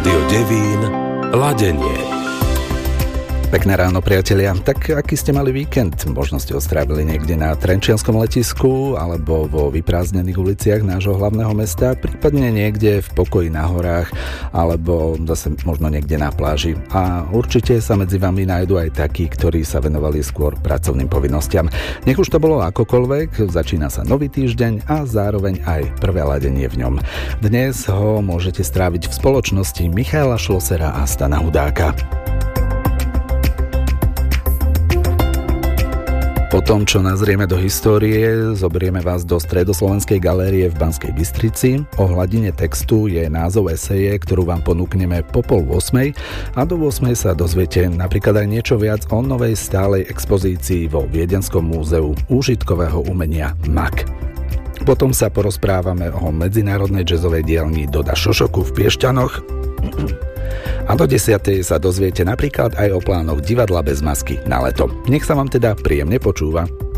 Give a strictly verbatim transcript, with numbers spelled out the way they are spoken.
Dio Devín, Ladenie. Pekné ráno, priatelia. Tak aký ste mali víkend? Možno ste ho strávili niekde na Trenčianskom letisku alebo vo vyprázdnených uliciach nášho hlavného mesta, prípadne niekde v pokoji na horách alebo zase možno niekde na pláži. A určite sa medzi vami nájdú aj takí, ktorí sa venovali skôr pracovným povinnostiam. Nech už to bolo akokoľvek, začína sa nový týždeň a zároveň aj prvé ladenie v ňom. Dnes ho môžete stráviť v spoločnosti Michaela Šlosera a Stana Hudáka. Po tom, čo nazrieme do histórie, zoberieme vás do Stredoslovenskej galérie v Banskej Bystrici. O hladine textu je názov eseje, ktorú vám ponúkneme po pol ôsmej a do ôsmej sa dozviete napríklad aj niečo viac o novej stálej expozícii vo Viedenskom múzeu úžitkového umenia em á ká. Potom sa porozprávame o medzinárodnej jazzovej dielni Doda Šošoku v Piešťanoch. A do desiatej sa dozviete napríklad aj o plánoch divadla bez masky na leto. Nech sa vám teda príjemne počúva.